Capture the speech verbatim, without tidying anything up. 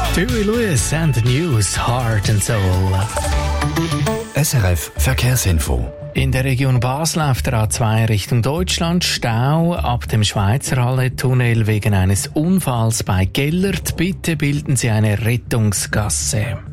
Huey Lewis and the News, Heart and Soul. S R F Verkehrsinfo. In der Region Basel auf der A zwei Richtung Deutschland Stau ab dem Schweizerhalle-Tunnel wegen eines Unfalls bei Gellert. Bitte bilden Sie eine Rettungsgasse.